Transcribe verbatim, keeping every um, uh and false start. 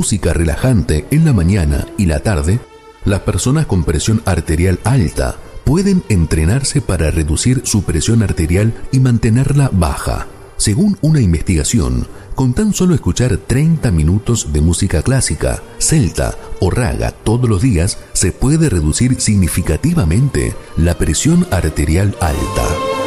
música relajante en la mañana y la tarde, las personas con presión arterial alta pueden entrenarse para reducir su presión arterial y mantenerla baja. Según una investigación, con tan solo escuchar treinta minutos de música clásica, celta o raga todos los días, se puede reducir significativamente la presión arterial alta.